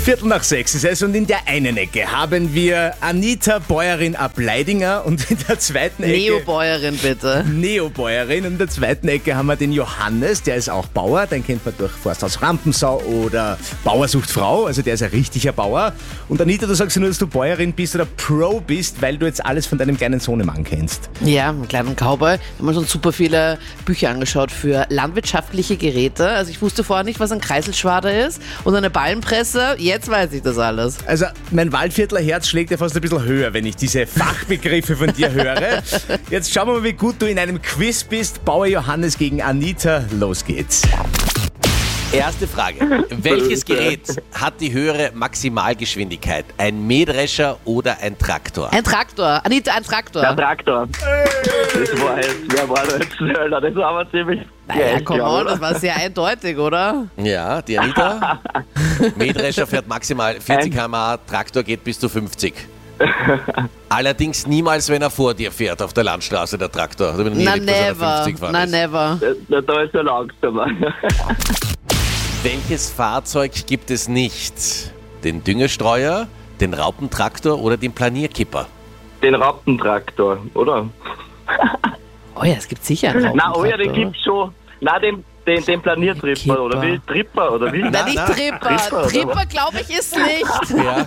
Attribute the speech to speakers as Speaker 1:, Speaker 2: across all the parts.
Speaker 1: 5:15 ist es und in der einen Ecke haben wir Anita, Bäuerin ab Leidinger, und in der zweiten Ecke...
Speaker 2: Neobäuerin bitte.
Speaker 1: Neobäuerin. Und in der zweiten Ecke haben wir den Johannes, der ist auch Bauer, den kennt man durch Forsthaus Rampensau oder Bauer sucht Frau, also der ist ein richtiger Bauer. Und Anita, du sagst ja nur, dass du Bäuerin bist oder Pro bist, weil du jetzt alles von deinem kleinen Sohnemann kennst.
Speaker 2: Ja, einen kleinen Cowboy. Wir haben schon super viele Bücher angeschaut für landwirtschaftliche Geräte. Also ich wusste vorher nicht, was ein Kreiselschwader ist und eine Ballenpresse. Jetzt weiß ich das alles.
Speaker 1: Also mein Waldviertler Herz schlägt ja fast ein bisschen höher, wenn ich diese Fachbegriffe von dir höre. Jetzt schauen wir mal, wie gut du in einem Quiz bist. Bauer Johannes gegen Anita. Los geht's.
Speaker 3: Erste Frage. Welches Gerät hat die höhere Maximalgeschwindigkeit? Ein Mähdrescher oder ein Traktor?
Speaker 2: Ein Traktor. Anita, ein Traktor.
Speaker 4: Der Traktor. Das war jetzt, wer war da jetzt schneller? Das war aber ziemlich...
Speaker 2: Naja, komm on, das war sehr eindeutig, oder?
Speaker 3: Ja, die Anita. Mähdrescher fährt maximal 40 km/h, Traktor geht bis zu 50. Allerdings niemals, wenn er vor dir fährt auf der Landstraße, der Traktor. Also wenn
Speaker 2: Na,
Speaker 3: nie erlebt, dass er
Speaker 2: never.
Speaker 3: 50 gefahren
Speaker 2: Na,
Speaker 3: ist.
Speaker 2: never.
Speaker 4: Da ist er langsamer.
Speaker 3: Welches Fahrzeug gibt es nicht? Den Düngestreuer, den Raupentraktor oder den Planierkipper?
Speaker 4: Den Raupentraktor, oder?
Speaker 2: Oh ja, es gibt sicher einen
Speaker 4: Na, oh ja, den
Speaker 2: Raupentraktor.
Speaker 4: gibt's schon. Na, den Planiertripper, oder wie? Tripper, oder wie?
Speaker 2: Na, nicht Tripper.
Speaker 4: Tripper,
Speaker 2: Tripper, glaube ich, ist nicht.
Speaker 3: Ja.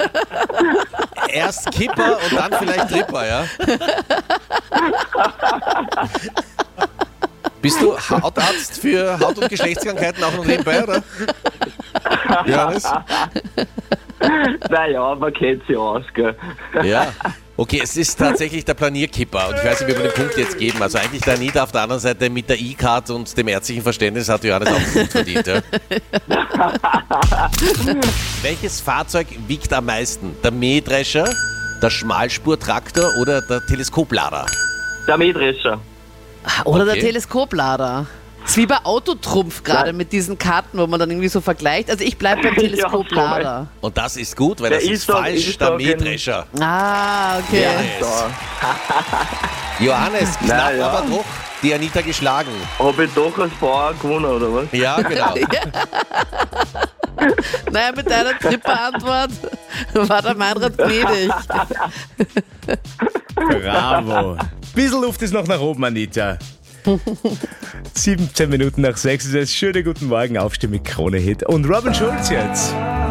Speaker 3: Erst Kipper und dann vielleicht Tripper, ja? Bist du Hautarzt für Haut- und Geschlechtskrankheiten auch noch nebenbei, oder? Johannes?
Speaker 4: Naja, man kennt sich aus, gell?
Speaker 3: Ja. Okay, es ist tatsächlich der Planierkipper und ich weiß nicht, wie wir den Punkt jetzt geben. Also eigentlich der Anita auf der anderen Seite mit der E-Card und dem ärztlichen Verständnis hat Johannes auch einen Punkt verdient. Ja? Welches Fahrzeug wiegt am meisten? Der Mähdrescher, der Schmalspurtraktor oder der Teleskoplader?
Speaker 4: Der Mähdrescher.
Speaker 2: Oder der
Speaker 3: Okay.
Speaker 2: Teleskoplader. Das ist wie bei Autotrumpf gerade mit diesen Karten, wo man dann irgendwie so vergleicht. Also ich bleibe beim Teleskoplader.
Speaker 3: Und das ist gut, weil
Speaker 4: Der
Speaker 3: das ist
Speaker 4: ist doch-
Speaker 3: falsch,
Speaker 4: ist
Speaker 3: der
Speaker 4: doch
Speaker 3: Mähdrescher.
Speaker 2: Ah, okay.
Speaker 3: Yes. Johannes, knapp
Speaker 4: Naja.
Speaker 3: aber doch die Anita geschlagen.
Speaker 4: Hab ich doch als Bauer gewonnen, oder was?
Speaker 3: Ja, genau.
Speaker 2: Naja, mit deiner Tripper-Antwort war der Meinrad gnädig.
Speaker 1: Bravo. Bisschen Luft ist noch nach oben, Anita. 17 Minuten nach 6 ist es. Schönen guten Morgen, Aufstehen mit Krone-Hit. Und Robin Schulz jetzt.